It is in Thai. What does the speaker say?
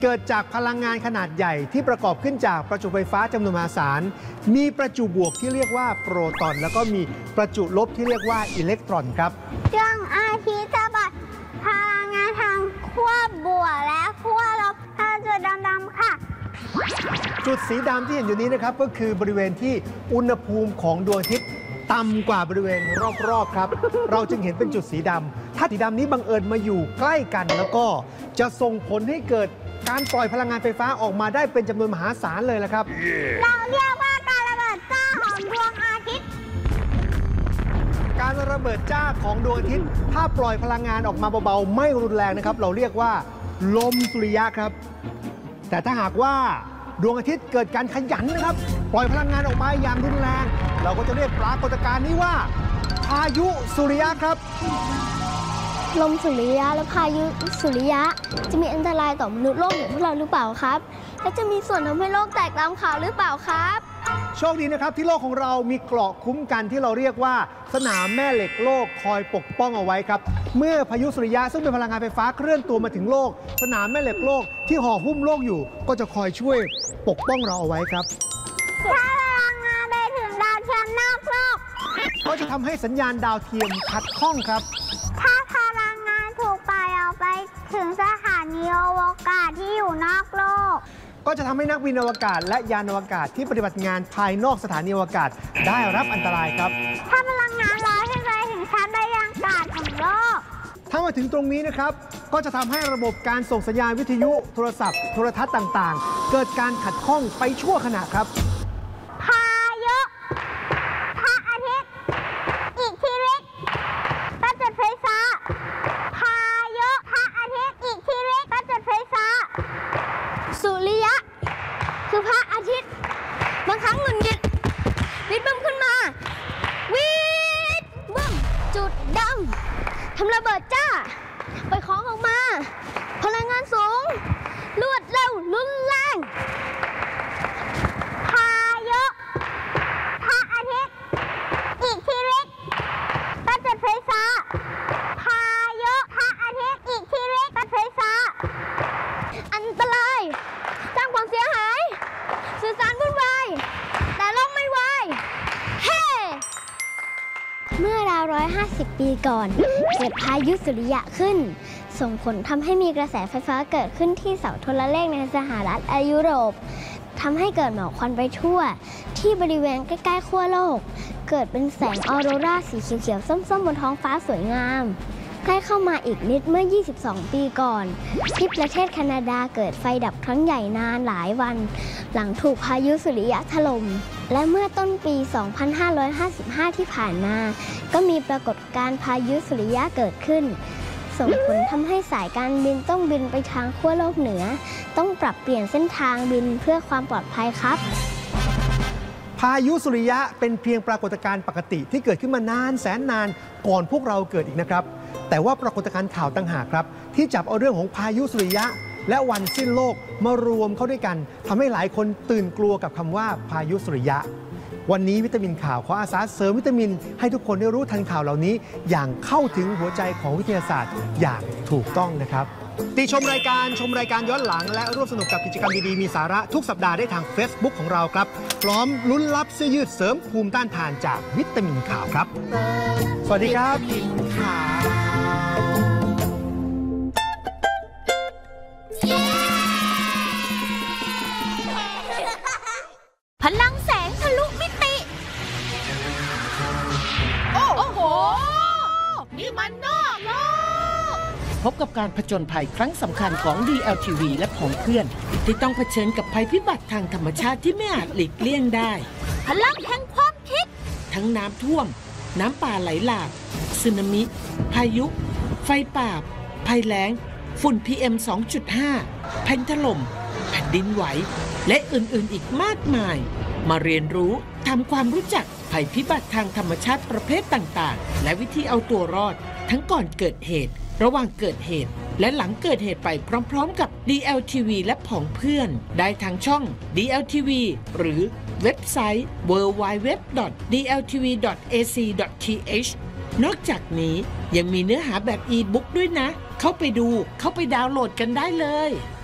เกิดจากพลังงานขนาดใหญ่ที่ประกอบขึ้นจากประจุไฟฟ้าจำนวนมหาศาลมีประจุบวกที่เรียกว่าโปรตอนแล้วก็มีประจุลบที่เรียกว่าอิเล็กตรอนครับดวงอาทิตย์จะบัดพลังงานทางขั้วบวกและขั้วลบทางจุดดำๆค่ะจุดสีดำที่เห็นอยู่นี้นะครับก็คือบริเวณที่อุณหภูมิของดวงอาทิตย์ต่ำกว่าบริเวณรอบๆครับเราจึงเห็นเป็นจุดสีดำถ้าสีดำนี้บังเอิญมาอยู่ใกล้กันแล้วก็จะส่งผลให้เกิดการปล่อยพลังงานไฟฟ้าออกมาได้เป็นจำนวนมหาศาลเลยละครับเราเรียกว่าการระเบิดจ้าของดวงอาทิตย์การระเบิดจ้าของดวงอาทิตย์ถ้าปล่อยพลังงานออกมาเบาๆไม่รุนแรงนะครับเราเรียกว่าลมสุริยะครับแต่ถ้าหากว่าดวงอาทิตย์เกิดการขยันนะครับปล่อยพลังงานออกมาอย่างรุนแรงเราก็จะเรียกปรากฏการณ์นี้ว่าพายุสุริยะครับลมสุริยะและพายุสุริยะจะมีอันตรายต่อมนุษย์โลกอย่างพวกเราหรือเปล่าครับและจะมีส่วนทำให้โลกแตกตามข่าวหรือเปล่าครับโชคดีนะครับที่โลกของเรามีเกราะคุ้มกันที่เราเรียกว่าสนามแม่เหล็กโลกคอยปกป้องเอาไว้ครับเมื่อพายุสุริยะซึ่งเป็นพลังงานไฟฟ้าเคลื่อนตัวมาถึงโลกสนามแม่เหล็กโลกที่ห่อหุ้มโลกอยู่ก็จะคอยช่วยปกป้องเราเอาไว้ครับถ้าพลังงานไปถึงดาวเทียมนอกโลกก็จะทำให้สัญญาณดาวเทียมขัดข้องครับถ้าพลังงานถูกปล่อยออกไปถึงสถานีอวกาศที่อยู่นอกโลกก็จะทำให้นักบินอวกาศและยานอวกาศที่ปฏิบัติงานภายนอกสถานีอวกาศได้รับอันตรายครับถ้าพลังงานลอยขึ้นไปถึงชั้นบรรยากาศของโลกถ้ามาถึงตรงนี้นะครับก็จะทำให้ระบบการส่งสัญญาณวิทยุโทรศัพท์โทรทัศน์ต่างๆเกิดการขัดข้องไปชั่วขณะครับพายุพระอาทิตย์อิทธิฤทธิ์ประจุไฟฟ้าพายุพระอาทิตย์อิทธิฤทธิ์ประจุไฟฟ้าสุริยะคือพระอาทิตย์บางครั้งหงุดหงิดวิดบึ้มขึ้นมาวิดบึ้มจุดดำทำระเบิดจ้าปล่อยของออกมาพลังงานสูงรวดเร็วรุนแรงพายุพระอาทิตย์อิทธิฤทธิ์ประจุไฟฟ้าพายุพระอาทิตย์อิทธิฤทธิ์ประจุไฟฟ้าอันตรายสร้างความเสียหายสื่อสารวุ่นวายแต่โลกไม่วายเฮ้เมื่อราว150 ปีก่อนเกิดพายุสุริยะขึ้นส่งผลทำให้มีกระแสไฟฟ้าเกิดขึ้นที่เสาโทรเลขในสหรัฐและยุโรปทำให้เกิดหมอกควันไปทั่วที่บริเวณใกล้ๆขั้วโลกเกิดเป็นแสงออโรราสีเขียวๆส้มๆบนท้องฟ้าสวยงามใกล้เข้ามาอีกนิดเมื่อ22 ปีก่อนที่ประเทศแคนาดาเกิดไฟดับครั้งใหญ่นานหลายวันหลังถูกพายุสุริยะถล่มและเมื่อต้นปี 2555 ที่ผ่านมาก็มีปรากฏการณ์พายุสุริยะเกิดขึ้นส่งผลทำให้สายการบินต้องบินไปทางขั้วโลกเหนือต้องปรับเปลี่ยนเส้นทางบินเพื่อความปลอดภัยครับพายุสุริยะเป็นเพียงปรากฏการณ์ปกติที่เกิดขึ้นมานานแสนนานก่อนพวกเราเกิดอีกนะครับแต่ว่าปรากฏการณ์ข่าวต่างหากครับที่จับเอาเรื่องของพายุสุริยะและวันสิ้นโลกมารวมเข้าด้วยกันทำให้หลายคนตื่นกลัวกับคำว่าพายุสุริยะวันนี้วิตามินข่าวขออาสาเสริมวิตามินให้ทุกคนได้รู้ทันข่าวเหล่านี้อย่างเข้าถึงหัวใจของวิทยาศาสตร์อย่างถูกต้องนะครับติชมรายการย้อนหลังและร่วมสนุกกับกิจกรรมดีๆมีสาระทุกสัปดาห์ได้ทาง Facebook ของเราครับพร้อมลุ้นรับเสื้อยืดเสริมภูมิต้านทานจากวิตามินข่าวครับสวัสดีครับพลังแสงทะลุมิติโอ้โหนี่มันนอกโลกพบกับการผจญภัยครั้งสำคัญของ DLTV และของเพื่อนที่ต้องเผชิญกับภัยพิบัติทางธรรมชาติที่ไม่อาจหลีกเลี่ยงได้พลังแห่งความคิดทั้งน้ำท่วมน้ำป่าไหลหลากสึนามิพายุไฟป่าภัยแล้งฝุ่น PM 2.5 แผ่นถล่มแผ่นดินไหวและอื่นๆอีกมากมายมาเรียนรู้ทำความรู้จักภัยพิบัติทางธรรมชาติประเภทต่างๆและวิธีเอาตัวรอดทั้งก่อนเกิดเหตุระหว่างเกิดเหตุและหลังเกิดเหตุไปพร้อมๆกับ DLTV และผองเพื่อนได้ทางช่อง DLTV หรือเว็บไซต์ www.dltv.ac.th นอกจากนี้ยังมีเนื้อหาแบบอีบุ๊กด้วยนะเข้าไปดูเข้าไปดาวน์โหลดกันได้เลย